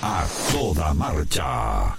A toda marcha.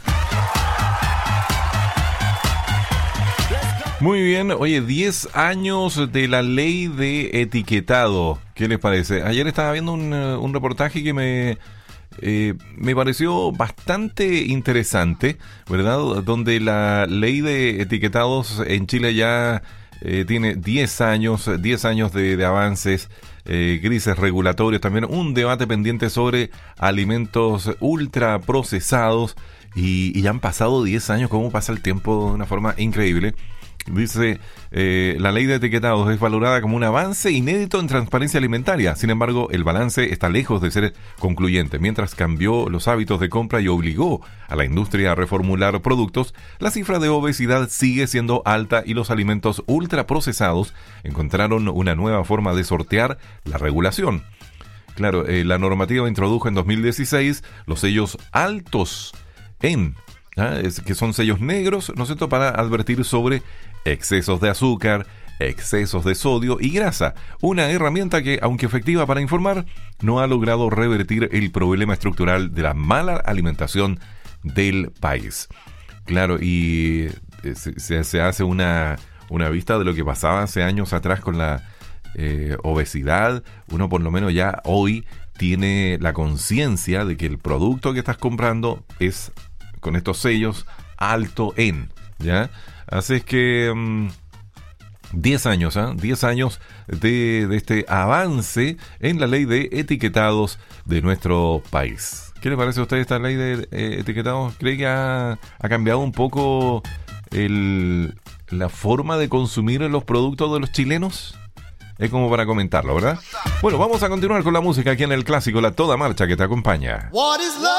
Muy bien, oye, 10 años de la ley de etiquetado. ¿Qué les parece? Ayer estaba viendo un reportaje que me pareció bastante interesante, ¿verdad? Donde la ley de etiquetados en Chile ya tiene 10 años de avances, crisis regulatorios, también un debate pendiente sobre alimentos ultraprocesados y ya han pasado 10 años. ¿Cómo pasa el tiempo de una forma increíble? Dice, la ley de etiquetados es valorada como un avance inédito en transparencia alimentaria. Sin embargo, el balance está lejos de ser concluyente. Mientras cambió los hábitos de compra y obligó a la industria a reformular productos, la cifra de obesidad sigue siendo alta y los alimentos ultraprocesados encontraron una nueva forma de sortear la regulación. Claro, la normativa introdujo en 2016 los sellos altos en... que son sellos negros, ¿no es cierto?, para advertir sobre excesos de azúcar, excesos de sodio y grasa. Una herramienta que, aunque efectiva para informar, no ha logrado revertir el problema estructural de la mala alimentación del país. Claro, y se hace una vista de lo que pasaba hace años atrás con la obesidad. Uno por lo menos ya hoy tiene la conciencia de que el producto que estás comprando es con estos sellos alto en, ¿ya? Así es que 10 años, 10 años de este avance en la ley de etiquetados de nuestro país. ¿Qué le parece a usted esta ley de etiquetados? ¿Cree que ha cambiado un poco la forma de consumir los productos de los chilenos? Es como para comentarlo, ¿verdad? Bueno, vamos a continuar con la música aquí en el clásico La Toda Marcha que te acompaña.